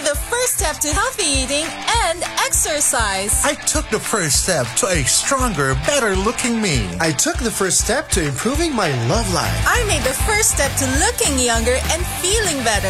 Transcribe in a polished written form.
made the first step to healthy eating and exercise. I took the first step to a stronger, better-looking me. I took the first step to improving my love life. I made the first step to looking younger and feeling better.